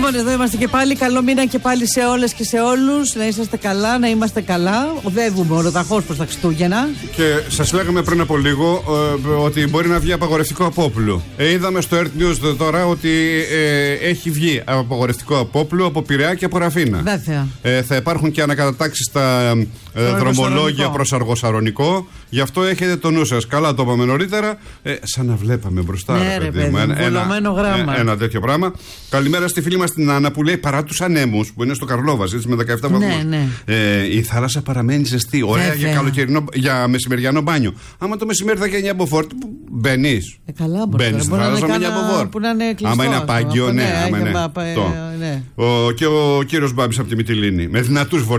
Λοιπόν, εδώ είμαστε και πάλι. Καλό μήνα και πάλι σε όλες και σε όλους. Να είσαστε καλά, να είμαστε καλά. Οδεύουμε ολοταχώς προς τα Χριστούγεννα. Και σας λέγαμε πριν από λίγο ότι μπορεί να βγει απαγορευτικό απόπλου. Είδαμε στο Earth News τώρα ότι έχει βγει απαγορευτικό απόπλου από Πειραιά και από Ραφίνα. Βέβαια. Θα υπάρχουν και ανακατατάξεις στα δρομολόγια προς Αργοσαρονικό. Γι' αυτό έχετε το νου σας. Καλά το είπαμε νωρίτερα. Σαν να βλέπαμε μπροστά. Ναι, ρε παιδί, βολωμένο γράμμα. Ένα τέτοιο πράγμα. Καλημέρα στη φίλη μας την Άννα που λέει παρά τους ανέμους που είναι στο Καρλόβας με 17 βαθμούς. Ναι. Η θάλασσα παραμένει ζεστή. Ωραία για μεσημεριανό μπάνιο. Άμα το μεσημέρι θα γίνει αποφόρτη, μπαίνεις. Καλά, μπαίνεις στη θάλασσα με μια αποφόρτη. Άμα είναι απάγγιο, ναι. Και ο κύριος Μπάμπης από τη Μυτιλήνη. Με δυνατούς